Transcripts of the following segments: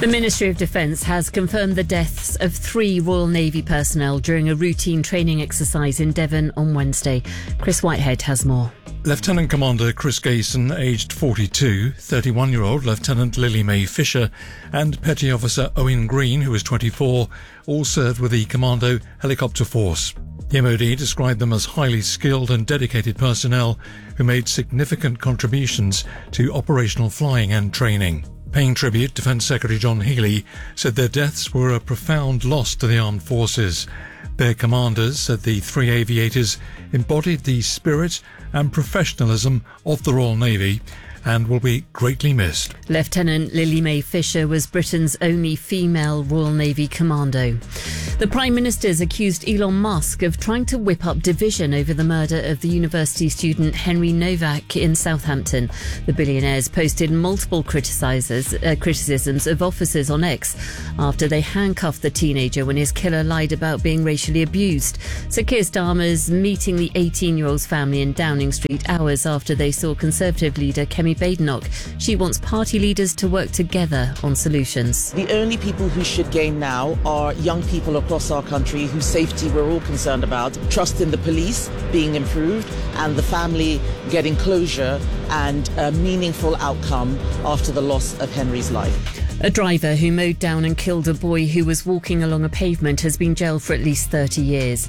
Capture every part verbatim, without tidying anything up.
The Ministry of Defence has confirmed the deaths of three Royal Navy personnel during a routine training exercise in Devon on Wednesday. Chris Whitehead has more. Lieutenant Commander Chris Gayson, aged forty-two, thirty-one-year-old Lieutenant Lily Mae Fisher and Petty Officer Owen Green, who was twenty-four, all served with the Commando Helicopter Force. The M O D described them as highly skilled and dedicated personnel who made significant contributions to operational flying and training. Paying tribute, Defence Secretary John Healey said their deaths were a profound loss to the armed forces. Their commanders said the three aviators embodied the spirit and professionalism of the Royal Navy and will be greatly missed. Lieutenant Lily Mae Fisher was Britain's only female Royal Navy commando. The Prime Minister's accused Elon Musk of trying to whip up division over the murder of the university student Henry Novak in Southampton. The billionaire's posted multiple criticizers, uh, criticisms of officers on X after they handcuffed the teenager when his killer lied about being racially abused. Sir Keir Starmer's meeting the eighteen-year-old's family in Downing Street hours after they saw Conservative leader Kemi Badenoch. She wants party leaders to work together on solutions. The only people who should gain now are young people across our country whose safety we're all concerned about. Trust in the police being improved and the family getting closure and a meaningful outcome after the loss of Henry's life. A driver who mowed down and killed a boy who was walking along a pavement has been jailed for at least thirty years.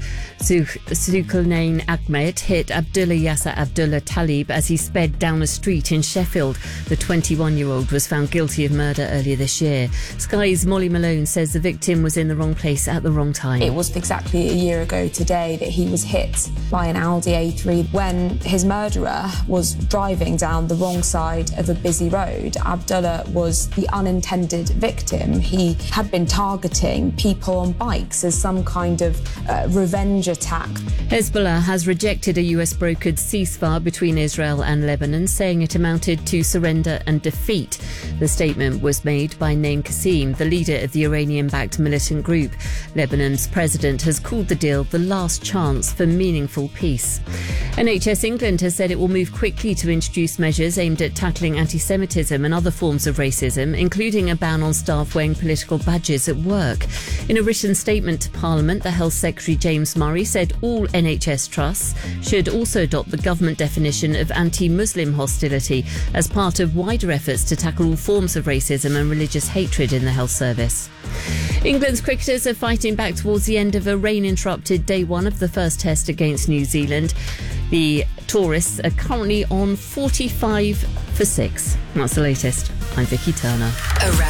Zulkarnain Ahmed hit Abdullah Yasser Abdullah Talib as he sped down a street in Sheffield. The twenty-one-year-old was found guilty of murder earlier this year. Sky's Molly Malone says the victim was in the wrong place at the wrong time. It was exactly a year ago today that he was hit by an Audi A three when his murderer was driving down the wrong side of a busy road. Abdullah was the unintended victim. He had been targeting people on bikes as some kind of uh, revenge attack. Hezbollah has rejected a U S brokered ceasefire between Israel and Lebanon, saying it amounted to surrender and defeat. The statement was made by Naim Qassem, the leader of the Iranian-backed militant group. Lebanon's president has called the deal the last chance for meaningful peace. N H S England has said it will move quickly to introduce measures aimed at tackling anti-Semitism and other forms of racism, including a ban on staff wearing political badges at work. In a written statement to Parliament, the Health Secretary James Murray said all N H S trusts should also adopt the government definition of anti-Muslim hostility as part of wider efforts to tackle all forms of racism and religious hatred in the health service. England's cricketers are fighting back towards the end of a rain-interrupted day one of the first test against New Zealand. The tourists are currently on forty-five for six. That's the latest. I'm Vicky Turner. Around